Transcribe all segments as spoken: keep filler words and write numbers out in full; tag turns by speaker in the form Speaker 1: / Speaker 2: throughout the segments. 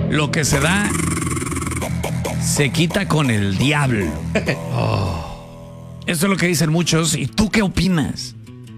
Speaker 1: lo que se da se quita con el diablo. Oh. Eso es lo que dicen muchos. ¿Y tú qué opinas?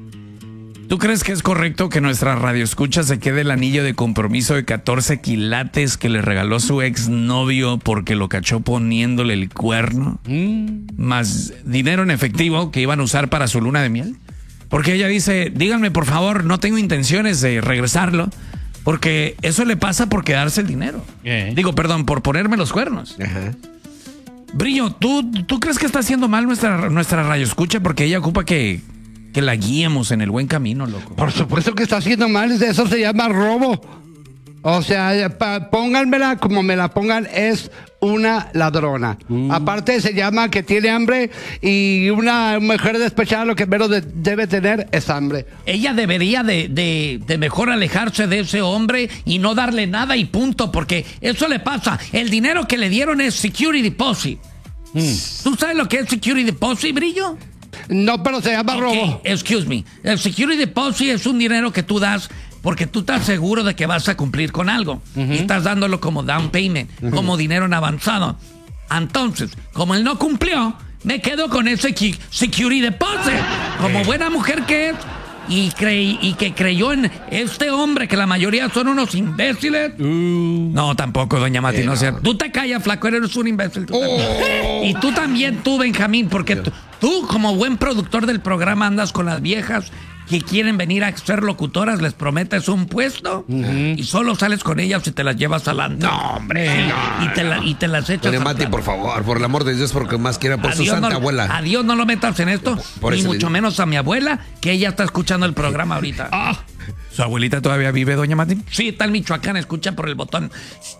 Speaker 1: ¿Tú crees que es correcto que nuestra radioescucha se quede el anillo de compromiso de catorce quilates que le regaló su exnovio porque lo cachó poniéndole el cuerno? Mm. Más dinero en efectivo que iban a usar para su luna de miel. Porque ella dice, díganme por favor, no tengo intenciones de regresarlo, porque eso le pasa por quedarse el dinero. Yeah. Digo, perdón, por ponerme los cuernos. Ajá. Brillo, ¿tú, ¿tú crees que está haciendo mal nuestra, nuestra radioescucha porque ella ocupa que... que la guiemos en el buen camino, loco?
Speaker 2: Por supuesto que está haciendo mal, eso se llama robo. O sea, pa, pónganmela como me la pongan, es una ladrona. Mm. Aparte se llama que tiene hambre y una mujer despechada lo que menos de, debe tener es hambre.
Speaker 1: Ella debería de, de, de mejor alejarse de ese hombre y no darle nada y punto, porque eso le pasa. El dinero que le dieron es security deposit. Mm. ¿Tú sabes lo que es security deposit, Brillo?
Speaker 2: No, pero se llama
Speaker 1: okay,
Speaker 2: robo.
Speaker 1: Excuse me. El security deposit es un dinero que tú das porque tú estás seguro de que vas a cumplir con algo. Uh-huh. Y estás dándolo como down payment, uh-huh. como dinero en avanzado. Entonces, como él no cumplió, me quedo con ese security deposit. Como buena mujer que es, y, creí, y que creyó en este hombre, que la mayoría son unos imbéciles. Uh. No, tampoco, doña Mati, eh, no, no sea. Tú te callas, flaco, eres un imbécil. Tú oh. Y tú también, tú, Benjamín, porque tú, tú, como buen productor del programa, andas con las viejas que quieren venir a ser locutoras, les prometes un puesto uh-huh. y solo sales con ellas y te las llevas al antro.
Speaker 3: No, hombre. Sí,
Speaker 1: no, y, te la, y te las echas.
Speaker 3: Doña Mati, por favor, por el amor de Dios, porque más quiera por a su Dios santa
Speaker 1: no,
Speaker 3: abuela.
Speaker 1: A Dios no lo metas en esto, por ni mucho menos a mi abuela, que ella está escuchando el programa ahorita. Ah.
Speaker 3: ¿Su abuelita todavía vive, doña Mati?
Speaker 1: Sí, está en Michoacán, escucha por el botón.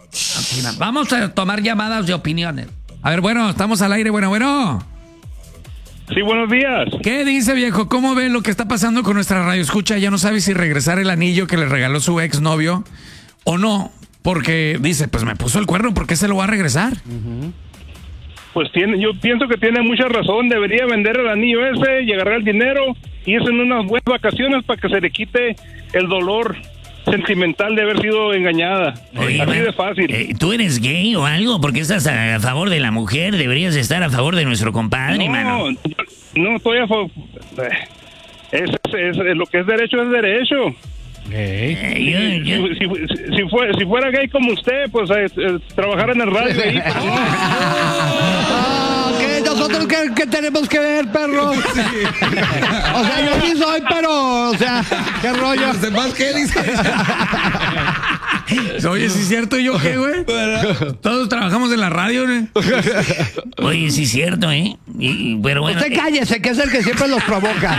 Speaker 1: Vamos a tomar llamadas de opiniones. A ver, bueno, estamos al aire, bueno, bueno.
Speaker 4: Sí, buenos días.
Speaker 1: ¿Qué dice, viejo? ¿Cómo ve lo que está pasando con nuestra radio escucha? Ya no sabe si regresar el anillo que le regaló su exnovio o no, porque dice, pues me puso el cuerno, ¿por qué se lo va a regresar?
Speaker 4: Uh-huh. Pues tiene, yo pienso que tiene mucha razón, debería vender el anillo ese y agarrar el dinero y irse en unas buenas vacaciones para que se le quite el dolor sentimental de haber sido engañada. Oye, así de fácil.
Speaker 5: Eh, ¿Tú eres gay o algo? Porque estás a, a favor de la mujer, deberías estar a favor de nuestro compadre,
Speaker 4: no,
Speaker 5: mano.
Speaker 4: No, estoy a favor. Es, es, es, lo que es derecho es derecho.
Speaker 5: Eh,
Speaker 4: si,
Speaker 5: yo, yo...
Speaker 4: Si, si, si, fue, si fuera gay como usted, pues eh, eh, trabajar en el radio. Ahí, pero no.
Speaker 2: Ah, ¿qué? ¿Nosotros qué, qué tenemos que ver, perro? Sí. O sea, yo sí soy, pero, o sea, ¿qué rollo?
Speaker 3: ¿Los demás qué dicen?
Speaker 1: Oye, ¿sí es cierto? ¿Y yo qué, güey? Todos trabajamos en la radio, ¿eh?
Speaker 5: Oye, sí es cierto, ¿eh? Y, pero bueno,
Speaker 2: usted cállese, que es el que siempre los provoca.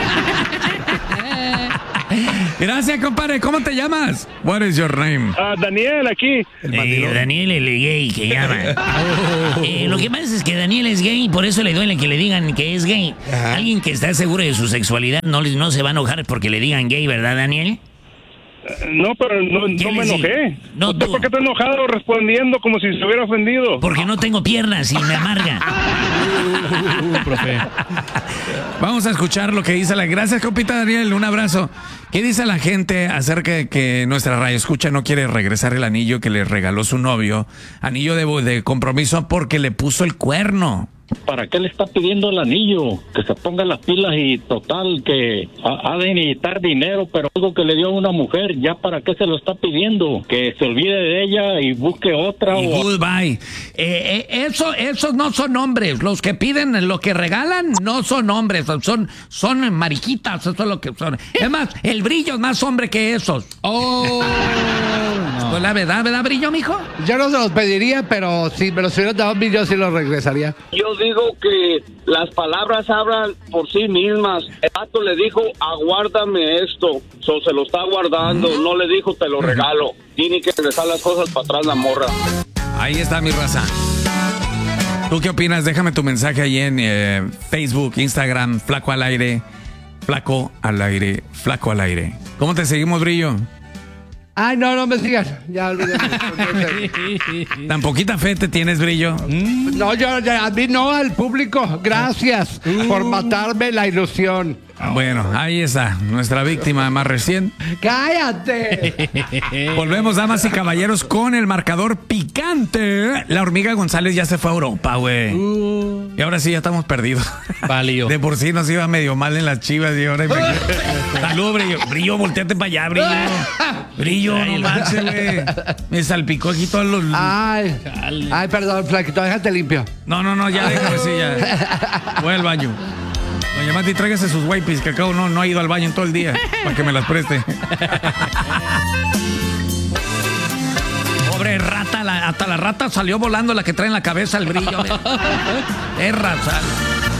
Speaker 1: Gracias, compadre. ¿Cómo te llamas? What is your name?
Speaker 4: Uh, Daniel, aquí.
Speaker 5: Eh, Daniel el gay que llama. Oh. Eh, lo que pasa es que Daniel es gay y por eso le duele que le digan que es gay. Ajá. Alguien que está seguro de su sexualidad no, no se va a enojar porque le digan gay, ¿verdad, Daniel?
Speaker 4: No, pero no, no me enojé. No, ¿Usted por qué está enojado respondiendo como si se hubiera ofendido?
Speaker 5: Porque no tengo piernas y me amarga.
Speaker 1: uh, profe. Vamos a escuchar lo que dice la... Gracias, compita Daniel, un abrazo. ¿Qué dice la gente acerca de que nuestra radio escucha no quiere regresar el anillo que le regaló su novio? Anillo de, de compromiso porque le puso el cuerno.
Speaker 6: ¿Para qué le está pidiendo el anillo? Que se ponga las pilas y total, que ha, ha de necesitar dinero, pero algo que le dio a una mujer, ¿ya para qué se lo está pidiendo? Que se olvide de ella y busque otra.
Speaker 1: Y
Speaker 6: o...
Speaker 1: goodbye. Eh, eh, eso, esos no son hombres. Los que piden, lo que regalan, no son hombres. Son, son mariquitas, eso es lo que son. Es más, el Brillo es más hombre que esos.
Speaker 2: Oh, no.
Speaker 1: Pues la verdad, ¿verdad, Brillo, mijo?
Speaker 2: Yo no se los pediría, pero si me los hubieran dado a mí, yo sí los regresaría.
Speaker 7: Yo digo que las palabras hablan por sí mismas. El vato le dijo, aguárdame esto. So, se lo está guardando. No le dijo, te lo regalo. Tiene que regresar las cosas para atrás la morra.
Speaker 1: Ahí está mi raza. ¿Tú qué opinas? Déjame tu mensaje ahí en eh, Facebook, Instagram, Flaco al Aire. Flaco al Aire, Flaco al Aire. ¿Cómo te seguimos, Brillo?
Speaker 2: Ay, no, no me sigan. Ya olvídate.
Speaker 1: ¿Tan poquita fe te tienes, Brillo?
Speaker 2: No, yo, a mí no, al público. Gracias uh. por matarme la ilusión.
Speaker 1: Bueno, ahí está, nuestra víctima más reciente.
Speaker 2: ¡Cállate!
Speaker 1: Volvemos, damas y caballeros, con el marcador picante. La hormiga González ya se fue a Europa, güey. Uh. Y ahora sí ya estamos perdidos.
Speaker 8: Valió.
Speaker 1: De por sí nos iba medio mal en las Chivas y ahora... Salud, Brillo. Brillo, volteate para allá, Brillo. Brillo, no manches, güey. Me salpicó aquí todos los...
Speaker 2: Ay, ay, perdón, Flaquito, déjate limpio.
Speaker 1: No, no, no, ya déjame, sí, ya. Voy al baño. Doña Mati, tráigase sus wipes, que acá no, no ha ido al baño en todo el día, para que me las preste. Pobre rata, la, hasta la rata salió volando la que trae en la cabeza el Brillo. Es rata.